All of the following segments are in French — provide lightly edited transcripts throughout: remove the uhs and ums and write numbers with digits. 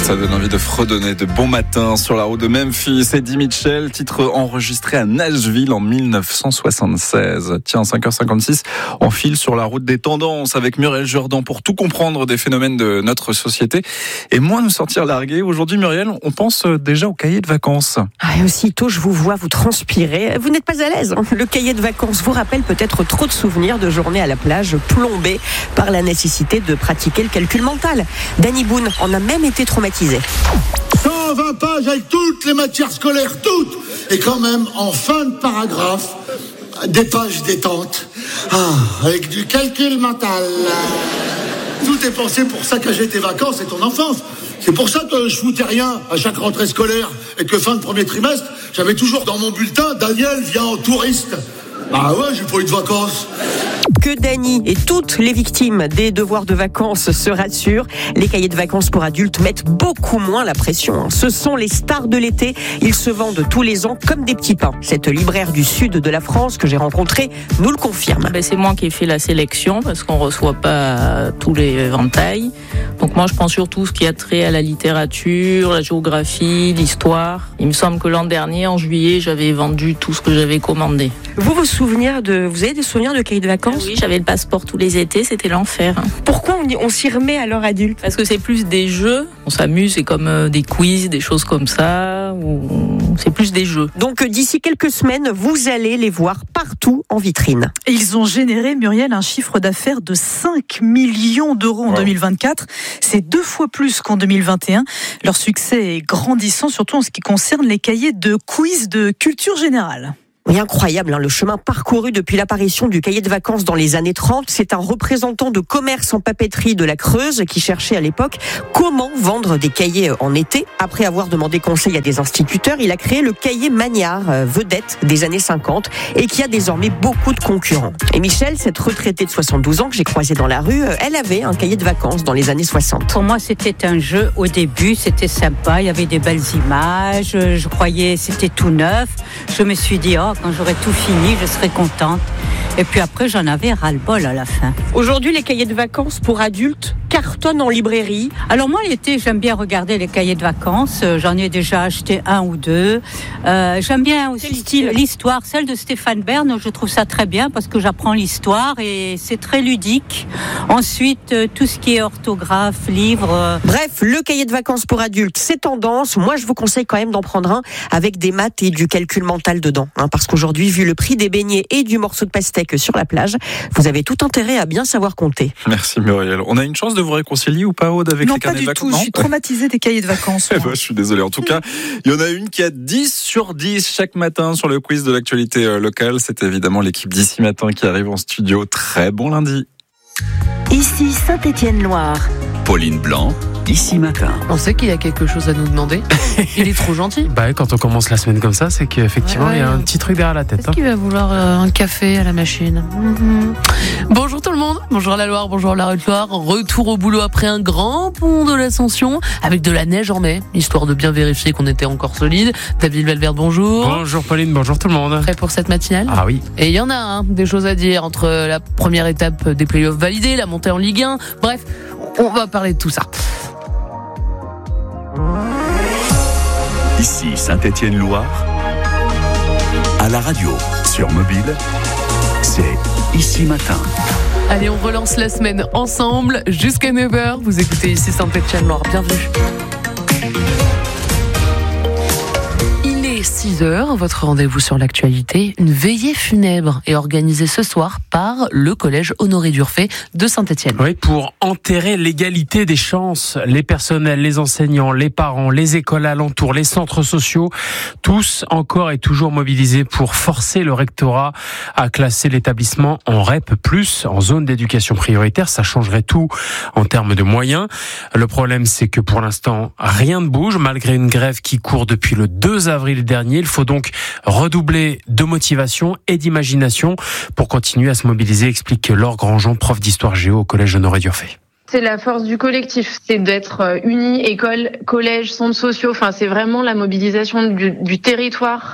Ça donne envie de fredonner de bon matin sur la route de Memphis. Eddie Mitchell, titre enregistré à Nashville en 1976. Tiens, 5h56, on file sur la route des tendances avec Muriel Jourdan pour tout comprendre des phénomènes de notre société et moins nous sortir largués. Aujourd'hui, Muriel, on pense déjà au cahier de vacances. Et aussitôt, je vous vois vous transpirer. Vous n'êtes pas à l'aise. Le cahier de vacances vous rappelle peut-être trop de souvenirs de journées à la plage plombées par la nécessité de pratiquer le calcul mental. Danny Boone en a même été traumatisé. 120 pages avec toutes les matières scolaires, toutes. Et quand même, en fin de paragraphe, des pages détente. Avec du calcul mental. Tout est pensé pour saccager tes vacances et ton enfance. C'est pour ça que je foutais rien à chaque rentrée scolaire et que fin de premier trimestre, j'avais toujours dans mon bulletin « Daniel vient en touriste ». Ah ouais, j'ai pas eu de vacances. Que Dany et toutes les victimes des devoirs de vacances se rassurent. Les cahiers de vacances pour adultes mettent beaucoup moins la pression. Ce sont les stars de l'été. Ils se vendent tous les ans comme des petits pains. Cette libraire du sud de la France que j'ai rencontrée nous le confirme. C'est moi qui ai fait la sélection parce qu'on ne reçoit pas tous les éventails. Donc moi je prends surtout ce qui a trait à la littérature, la géographie, l'histoire. Il me semble que l'an dernier, en juillet, j'avais vendu tout ce que j'avais commandé. Vous avez des souvenirs de cahiers de vacances ? Oui, j'avais le passeport tous les étés, c'était l'enfer. Pourquoi on s'y remet à l'heure adulte ? Parce que c'est plus des jeux, on s'amuse, c'est comme des quiz, des choses comme ça, c'est plus des jeux. Donc d'ici quelques semaines, vous allez les voir partout en vitrine. Ils ont généré, Muriel, un chiffre d'affaires de 5 millions d'euros en 2024. C'est 2 fois plus qu'en 2021. Leur succès est grandissant, surtout en ce qui concerne les cahiers de quiz de culture générale. Oui, incroyable, le chemin parcouru depuis l'apparition du cahier de vacances dans les années 30. C'est un représentant de commerce en papeterie de la Creuse qui cherchait à l'époque comment vendre des cahiers en été. Après avoir demandé conseil à des instituteurs, il a créé le cahier Magnard, vedette des années 50 et qui a désormais beaucoup de concurrents. Et Michel, cette retraitée de 72 ans que j'ai croisée dans la rue, elle avait un cahier de vacances dans les années 60. Pour moi, c'était un jeu au début, c'était sympa, il y avait des belles images, je croyais c'était tout neuf. Je me suis dit, quand j'aurai tout fini, je serai contente. Et puis après, j'en avais ras-le-bol à la fin. Aujourd'hui, les cahiers de vacances pour adultes cartonnent en librairie. Alors moi, l'été, j'aime bien regarder les cahiers de vacances. J'en ai déjà acheté 1 ou 2. J'aime bien aussi l'histoire, celle de Stéphane Bern. Je trouve ça très bien parce que j'apprends l'histoire et c'est très ludique. Ensuite, tout ce qui est orthographe, livres. Bref, le cahier de vacances pour adultes, c'est tendance. Moi, je vous conseille quand même d'en prendre un avec des maths et du calcul mental dedans. Parce qu'aujourd'hui, vu le prix des beignets et du morceau de pastèque sur la plage, vous avez tout intérêt à bien savoir compter. Merci Muriel. On a une chance de vous réconcilier ou pas, Aude, avec les carnets de vacances ? Non, pas du tout. Je suis traumatisée des cahiers de vacances. Je suis désolé. En tout cas, il y en a une qui a 10 sur 10 chaque matin sur le quiz de l'actualité locale. C'est évidemment l'équipe d'Ici Matin qui arrive en studio. Très bon lundi. Ici Saint-Étienne-Loire. Pauline Blanc, Ici Matin. On sait qu'il a quelque chose à nous demander. Il est trop gentil. Quand on commence la semaine comme ça, c'est qu'effectivement, il y a un petit truc derrière la tête. Est-ce qu'il va vouloir un café à la machine ? Bonjour tout le monde, bonjour la Loire, bonjour la Haute-Loire. Retour au boulot après un grand pont de l'Ascension, avec de la neige en mai, histoire de bien vérifier qu'on était encore solide. David Valverde, bonjour. Bonjour Pauline, bonjour tout le monde. Prêt pour cette matinale ? Ah oui. Et il y en a des choses à dire entre la première étape des playoffs validés, la montée en Ligue 1. Bref, on va parler de tout ça. Ici Saint-Étienne-Loire. À la radio, sur mobile, c'est Ici Matin. Allez, on relance la semaine ensemble jusqu'à 9h. Vous écoutez Ici Saint-Étienne-Loire. Bienvenue. 6h, votre rendez-vous sur l'actualité. Une veillée funèbre est organisée ce soir par le collège Honoré d'Urfé de Saint-Étienne. Oui, pour enterrer l'égalité des chances. Les personnels, les enseignants, les parents, les écoles alentours, les centres sociaux, tous encore et toujours mobilisés pour forcer le rectorat à classer l'établissement en REP+, en zone d'éducation prioritaire. Ça changerait tout en termes de moyens. Le problème, c'est que pour l'instant, rien ne bouge, malgré une grève qui court depuis le 2 avril dernier. Il faut donc redoubler de motivation et d'imagination pour continuer à se mobiliser, explique Laure Grandjean, prof d'histoire géo au collège Honoré d'Urfé. C'est la force du collectif, c'est d'être unis, école, collège, centres sociaux. Enfin, c'est vraiment la mobilisation du territoire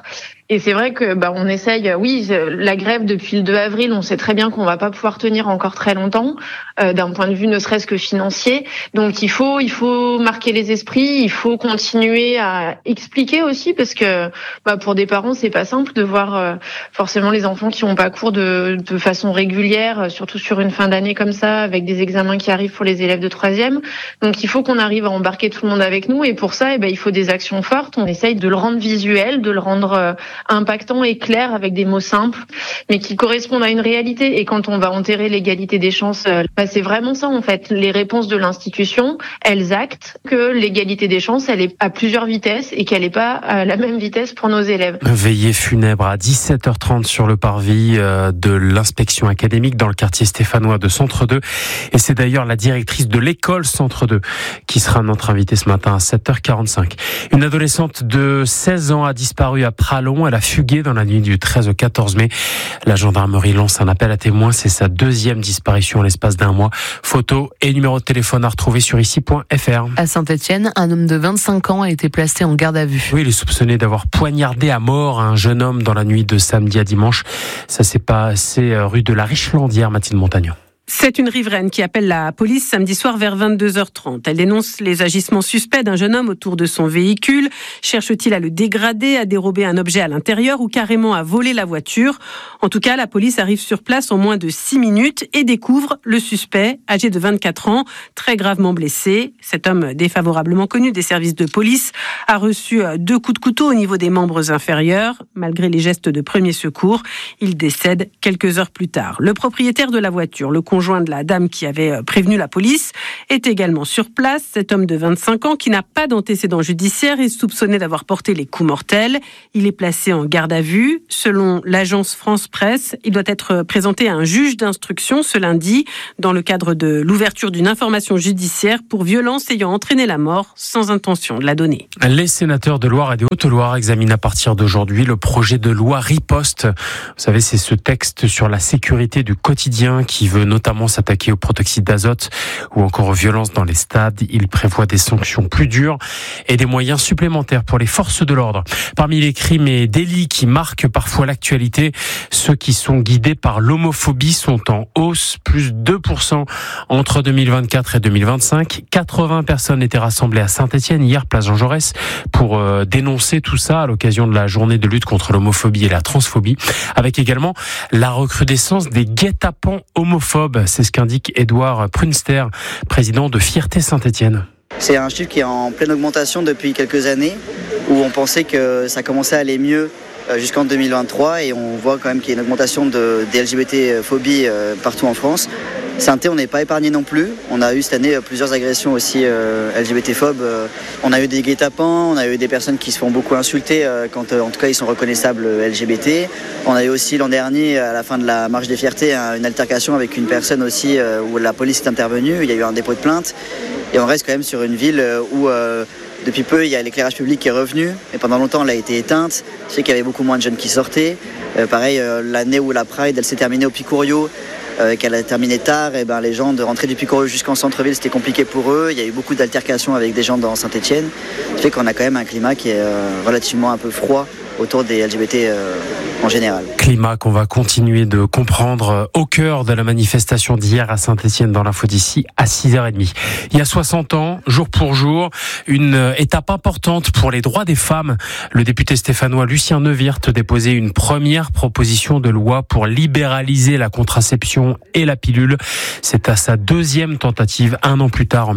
Et c'est vrai que on essaye, la grève depuis le 2 avril, on sait très bien qu'on va pas pouvoir tenir encore très longtemps, d'un point de vue ne serait-ce que financier. Donc il faut marquer les esprits, il faut continuer à expliquer aussi, parce que pour des parents c'est pas simple de voir forcément les enfants qui ont pas cours de façon régulière, surtout sur une fin d'année comme ça, avec des examens qui arrivent pour les élèves de 3e. Donc il faut qu'on arrive à embarquer tout le monde avec nous, et pour ça il faut des actions fortes. On essaye de le rendre visuel, de le rendre impactant et clair, avec des mots simples, mais qui correspondent à une réalité. Et quand on va enterrer l'égalité des chances, c'est vraiment ça en fait. Les réponses de l'institution, elles actent que l'égalité des chances, elle est à plusieurs vitesses et qu'elle n'est pas à la même vitesse pour nos élèves. Veillée funèbre à 17h30 sur le parvis de l'inspection académique dans le quartier stéphanois de Centre 2. Et c'est d'ailleurs la directrice de l'école Centre 2 qui sera notre invitée ce matin à 7h45. Une adolescente de 16 ans a disparu à Pralon. Elle a fugué dans la nuit du 13 au 14 mai. La gendarmerie lance un appel à témoins. C'est sa 2e disparition en l'espace d'un mois. Photos et numéro de téléphone à retrouver sur ici.fr. À Saint-Étienne, un homme de 25 ans a été placé en garde à vue. Oui, il est soupçonné d'avoir poignardé à mort un jeune homme dans la nuit de samedi à dimanche. Ça s'est passé rue de la Richelandière, Mathilde Montagnon. C'est une riveraine qui appelle la police samedi soir vers 22h30. Elle dénonce les agissements suspects d'un jeune homme autour de son véhicule. Cherche-t-il à le dégrader, à dérober un objet à l'intérieur ou carrément à voler la voiture? En tout cas, la police arrive sur place en moins de 6 minutes et découvre le suspect, âgé de 24 ans, très gravement blessé. Cet homme défavorablement connu des services de police a reçu 2 coups de couteau au niveau des membres inférieurs. Malgré les gestes de premier secours, il décède quelques heures plus tard. Le propriétaire de la voiture, le conjoint de la dame qui avait prévenu la police, est également sur place. Cet homme de 25 ans qui n'a pas d'antécédent judiciaire est soupçonné d'avoir porté les coups mortels. Il est placé en garde à vue. Selon l'agence France Presse, il doit être présenté à un juge d'instruction ce lundi dans le cadre de l'ouverture d'une information judiciaire pour violence ayant entraîné la mort sans intention de la donner. Les sénateurs de Loire et de Haute-Loire examinent à partir d'aujourd'hui le projet de loi Riposte. Vous savez, c'est ce texte sur la sécurité du quotidien qui veut notamment s'attaquer au protoxyde d'azote ou encore aux violences dans les stades. Il prévoit des sanctions plus dures et des moyens supplémentaires pour les forces de l'ordre. Parmi les crimes et délits qui marquent parfois l'actualité, ceux qui sont guidés par l'homophobie sont en hausse, plus 2% entre 2024 et 2025. 80 personnes étaient rassemblées à Saint-Étienne hier, place Jean Jaurès, pour dénoncer tout ça à l'occasion de la journée de lutte contre l'homophobie et la transphobie, avec également la recrudescence des guet-apens homophobes. C'est ce qu'indique Édouard Prunster, président de Fierté Saint-Étienne. C'est un chiffre qui est en pleine augmentation depuis quelques années, où on pensait que ça commençait à aller mieux jusqu'en 2023, et on voit quand même qu'il y a une augmentation des LGBT-phobies partout en France. Saint-Étienne, on n'est pas épargné non plus. On a eu cette année plusieurs agressions aussi LGBT-phobes. On a eu des guet-apens, on a eu des personnes qui se font beaucoup insulter quand en tout cas ils sont reconnaissables LGBT. On a eu aussi l'an dernier, à la fin de la marche des fiertés, une altercation avec une personne aussi où la police est intervenue. Il y a eu un dépôt de plainte. Et on reste quand même sur une ville où depuis peu il y a l'éclairage public qui est revenu. Et pendant longtemps elle a été éteinte. Je sais qu'il y avait beaucoup moins de jeunes qui sortaient. Pareil, l'année où la Pride elle s'est terminée au Picorio, qu'elle a terminé tard, et les gens de rentrer du Picorio jusqu'en centre-ville, c'était compliqué pour eux. Il y a eu beaucoup d'altercations avec des gens dans Saint-Étienne. Ça fait qu'on a quand même un climat qui est relativement un peu froid autour des LGBT en général. Climat qu'on va continuer de comprendre au cœur de la manifestation d'hier à Saint-Étienne dans l'info d'ici à 6h30. Il y a 60 ans, jour pour jour, une étape importante pour les droits des femmes. Le député stéphanois Lucien Neuwirth déposait une première proposition de loi pour libéraliser la contraception et la pilule. C'est à sa 2e tentative, 1 an plus tard, en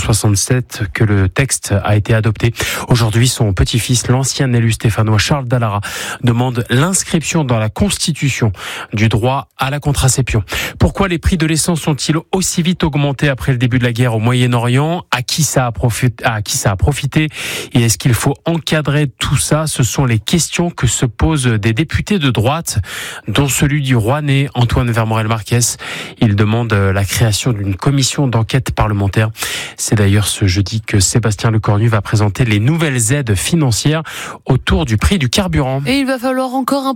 1967, que le texte a été adopté. Aujourd'hui, son petit-fils, l'ancien élu stéphanois Charles Dallara, demande l'inscription dans la Constitution du droit à la contraception. Pourquoi les prix de l'essence sont-ils aussi vite augmentés après le début de la guerre au Moyen-Orient? À qui ça a profité? Et est-ce qu'il faut encadrer tout ça? Ce sont les questions que se posent des députés de droite, dont celui du Rouennais, Antoine Vermorel-Marquez. Il demande la création d'une commission d'enquête parlementaire. C'est d'ailleurs ce jeudi que Sébastien Lecornu va présenter les nouvelles aides financières autour du prix du carburant. Et il va falloir encore un peu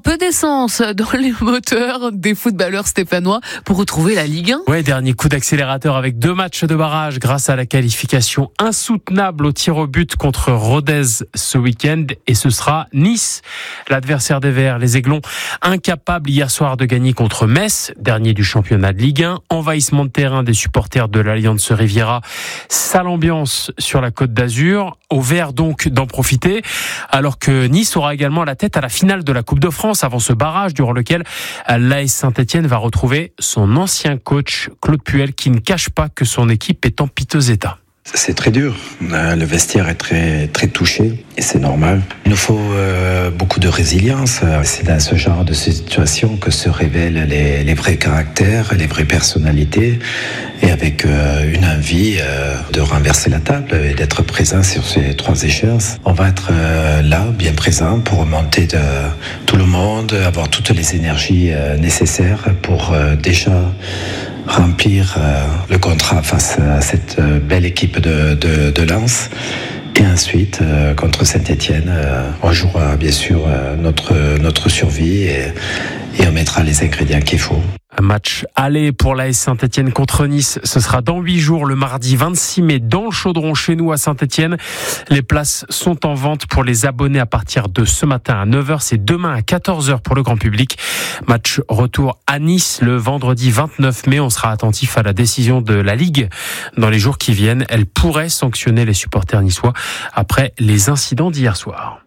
peu d'essence dans les moteurs des footballeurs stéphanois pour retrouver la Ligue 1. Ouais, dernier coup d'accélérateur avec 2 matchs de barrage grâce à la qualification insoutenable au tir au but contre Rodez ce week-end. Et ce sera Nice, l'adversaire des Verts. Les Aiglons, incapables hier soir de gagner contre Metz, dernier du championnat de Ligue 1. Envahissement de terrain des supporters de l'Alliance Riviera. Sale ambiance sur la Côte d'Azur. Aux Verts donc d'en profiter. Alors que Nice aura également la tête à la finale de la Coupe de France avant ce barrage durant lequel l'AS Saint-Etienne va retrouver son ancien coach Claude Puel qui ne cache pas que son équipe est en piteux état. C'est très dur. Le vestiaire est très, très touché et c'est normal. Il nous faut beaucoup de résilience. C'est dans ce genre de situation que se révèlent les vrais caractères, les vraies personnalités et avec une envie de renverser la table et d'être présent sur ces 3 échéances. On va être là, bien présent pour remonter de tout le monde, avoir toutes les énergies nécessaires pour déjà remplir le contrat face à cette belle équipe de Lens. Et ensuite, contre Saint-Etienne, on jouera bien sûr notre survie et on mettra les ingrédients qu'il faut. Un match aller pour l'AS Saint-Etienne contre Nice. Ce sera dans 8 jours, le mardi 26 mai, dans le Chaudron, chez nous à Saint-Etienne. Les places sont en vente pour les abonnés à partir de ce matin à 9h. C'est demain à 14h pour le grand public. Match retour à Nice le vendredi 29 mai. On sera attentif à la décision de la Ligue dans les jours qui viennent. Elle pourrait sanctionner les supporters niçois après les incidents d'hier soir.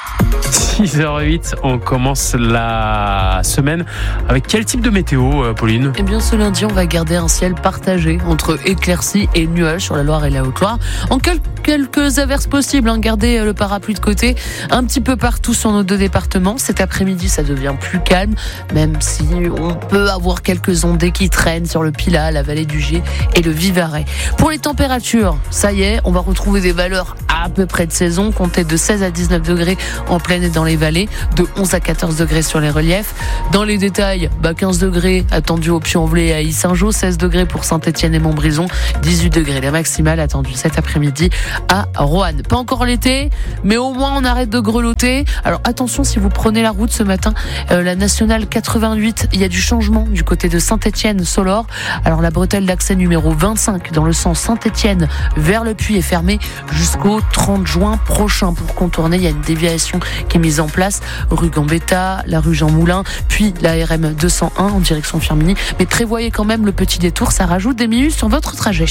6h08, on commence la semaine avec quel type de météo, Pauline ? Eh bien, ce lundi, on va garder un ciel partagé entre éclaircies et nuages sur la Loire et la Haute-Loire. En quelques averses possibles, gardez le parapluie de côté un petit peu partout sur nos 2 départements. Cet après-midi, ça devient plus calme, même si on peut avoir quelques ondées qui traînent sur le Pilat, la vallée du Gier et le Vivarais. Pour les températures, ça y est, on va retrouver des valeurs à peu près de saison, comptez de 16 à 19 degrés en plaine et dans les vallées, de 11 à 14 degrés sur les reliefs. Dans les détails, 15 degrés attendus au Puy-en-Velay et à Yssingeaux, 16 degrés pour Saint-Etienne et Montbrison, 18 degrés les maximales attendues cet après-midi à Roanne. Pas encore l'été, mais au moins on arrête de grelotter. Alors attention, si vous prenez la route ce matin, la nationale 88, il y a du changement du côté de Saint-Etienne-Solor. Alors la bretelle d'accès numéro 25 dans le sens Saint-Etienne vers le Puy est fermée jusqu'au 30 juin prochain. Pour contourner, il y a une déviation qui est mise en place rue Gambetta, la rue Jean Moulin, puis la RM 201 en direction Firminy. Mais prévoyez quand même le petit détour, ça rajoute des minutes sur votre trajet.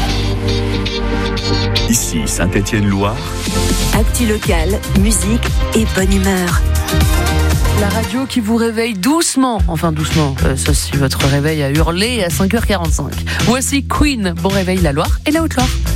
Ici Saint-Etienne-Loire. Actu locale, musique et bonne humeur. La radio qui vous réveille doucement, sauf si votre réveil a hurlé à 5h45. Voici Queen, bon réveil la Loire et la Haute-Loire.